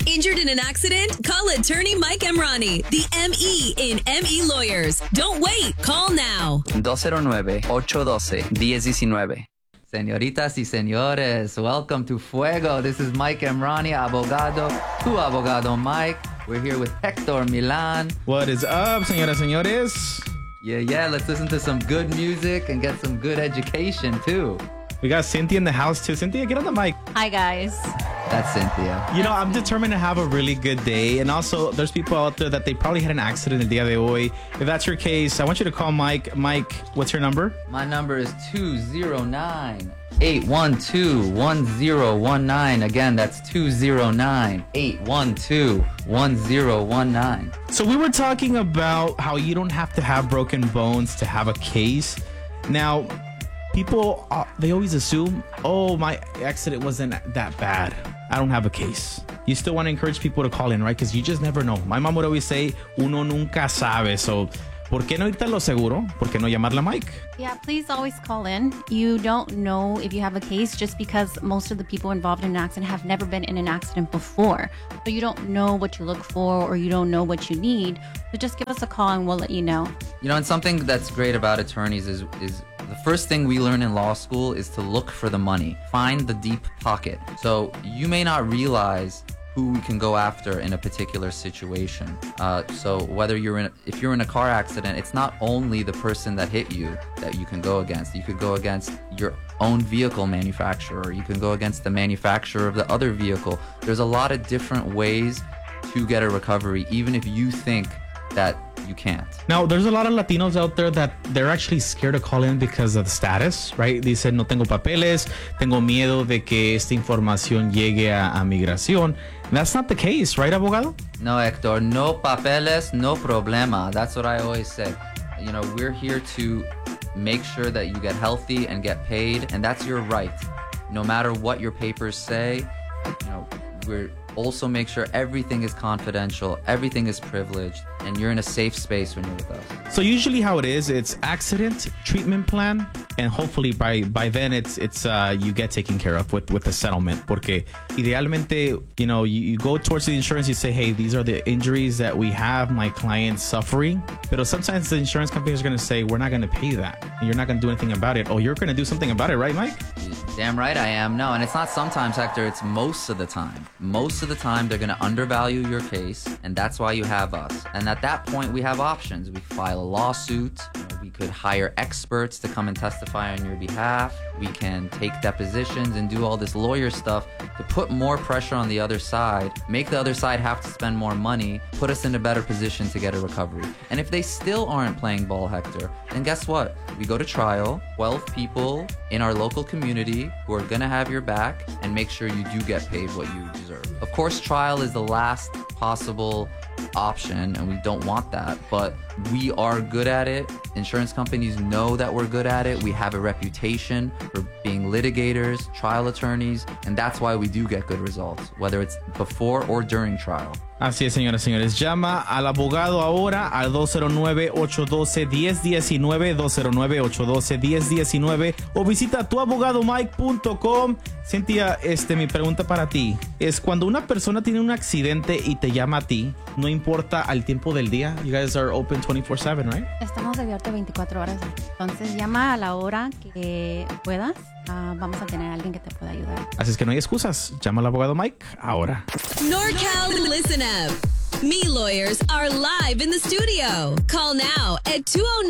Injured in an accident? Call attorney Mike Emrani, the ME in ME Lawyers. Don't wait. Call now. 209-812-1019. Señoritas y señores, welcome to Fuego. This is Mike Emrani, abogado, tu abogado Mike. We're here with Hector Milan. What is up, señoras, señores? Yeah, let's listen to some good music and get some good education, too. We got Cynthia in the house, too. Cynthia, get on the mic. Hi, guys. That's Cynthia. You know, I'm determined to have a really good day. And also, there's people out there that they probably had an accident el día de hoy. If that's your case, I want you to call Mike. Mike, what's your number? My number is 209-812-1019. Again, that's 209-812-1019. So we were talking about how you don't have to have broken bones to have a case. Now, people, they always assume, oh, my accident wasn't that bad. I don't have a case. You still want to encourage people to call in, right? Because you just never know. My mom would always say, uno nunca sabe. So, ¿por qué no irte a lo seguro? ¿Por qué no llamarle a Mike? Yeah, please always call in. You don't know if you have a case just because most of the people involved in an accident have never been in an accident before. So you don't know what you look for or you don't know what you need. So just give us a call and we'll let you know. You know, and something that's great about attorneys is the first thing we learn in law school is to look for the money. Find the deep pocket. So you may not realize who we can go after in a particular situation. So whether if you're in a car accident, it's not only the person that hit you that you can go against. You could go against your own vehicle manufacturer. You can go against the manufacturer of the other vehicle. There's a lot of different ways to get a recovery, even if you think that you can't. Now, there's a lot of Latinos out there that they're actually scared to call in because of the status, right? Dicen, no tengo papeles, tengo miedo de que esta información llegue a migración. And that's not the case, right, abogado? No, Hector, no papeles, no problema. That's what I always say. You know, we're here to make sure that you get healthy and get paid, and that's your right. No matter what your papers say, you know, we're also make sure everything is confidential, everything is privileged, and you're in a safe space when you're with us. So usually how it is, it's accident, treatment plan, and hopefully by then it's you get taken care of with the settlement. Porque idealmente, you know, you go towards the insurance, you say, hey, these are the injuries that we have, my client's suffering. But sometimes the insurance company is going to say, we're not going to pay that. You're not going to do anything about it. Oh, you're going to do something about it, right, Mike? Damn right I am. No, and it's not sometimes, Hector, it's most of the time. Most of the time, they're going to undervalue your case, and that's why you have us. And at that point, we have options. We file a lawsuit. We could hire experts to come and testify on your behalf. We can take depositions and do all this lawyer stuff to put more pressure on the other side, make the other side have to spend more money, put us in a better position to get a recovery. And if they still aren't playing ball, Hector, then guess what? We go to trial, 12 people in our local community who are going to have your back and make sure you do get paid what you deserve. Of course, trial is the last possible option, and we don't want that, but we are good at it. Insurance companies know that we're good at it. We have a reputation for being litigators, trial attorneys, and that's why we do get good results, whether it's before or during trial. Así es, señoras y señores. Llama al abogado ahora al 209-812-1019, 209-812-1019 o visita tuabogadomike.com. Cynthia, mi pregunta para ti es, cuando una persona tiene un accidente y te llama a ti, no importa al tiempo del día, you guys are open 24/7, right? Estamos abiertos 24 horas. Entonces llama a la hora que puedas. Vamos a tener a alguien que te pueda ayudar. Así es que no hay excusas. Llama al abogado Mike ahora. NorCal Listen Up. Me Lawyers are live in the studio. Call now at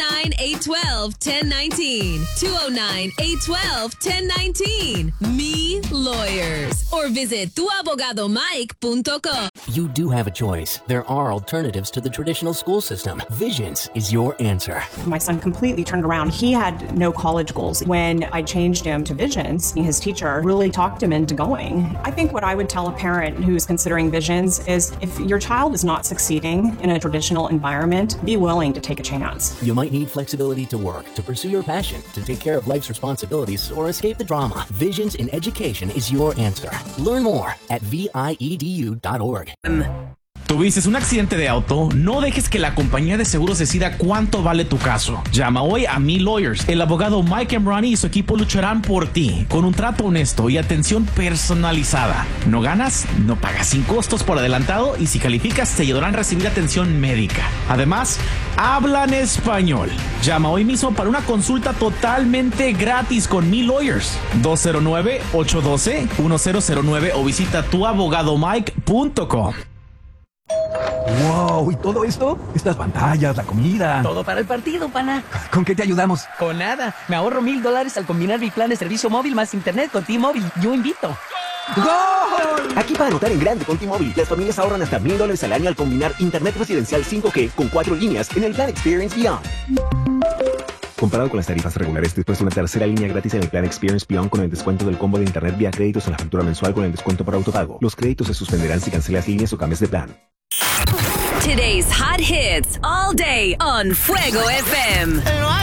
209-812-1019. 209-812-1019. Me Lawyers. Or visit tuabogadomike.com. You do have a choice. There are alternatives to the traditional school system. Visions is your answer. My son completely turned around. He had no college goals. When I changed him to Visions, his teacher really talked him into going. I think what I would tell a parent who's considering Visions is, if your child is not succeeding in a traditional environment, be willing to take a chance. You might need flexibility to work, to pursue your passion, to take care of life's responsibilities, or escape the drama. Visions in Education is your answer. Learn more at viedu.org. ¿Tuviste un accidente de auto? No dejes que la compañía de seguros decida cuánto vale tu caso. Llama hoy a Me Lawyers. El abogado Mike Emrani y su equipo lucharán por ti con un trato honesto y atención personalizada. ¿No ganas? No pagas sin costos por adelantado y si calificas te ayudarán a recibir atención médica. Además, hablan español. Llama hoy mismo para una consulta totalmente gratis con Me Lawyers. 209-812-1009 o visita tuabogadomike.com. ¡Wow! ¿Y todo esto? Estas pantallas, la comida. Todo para el partido, pana. ¿Con qué te ayudamos? Con nada. Me ahorro $1,000 al combinar mi plan de servicio móvil más internet con T-Mobile. Yo invito. ¡Gol! Aquí para anotar en grande con T-Mobile, las familias ahorran hasta $1,000 al año al combinar internet residencial 5G con 4 líneas en el plan Experience Beyond. Comparado con las tarifas regulares, después de una tercera línea gratis en el plan Experience Beyond con el descuento del combo de internet vía créditos en la factura mensual con el descuento por autopago. Los créditos se suspenderán si cancelas líneas o cambias de plan. Today's hot hits all day on Fuego FM.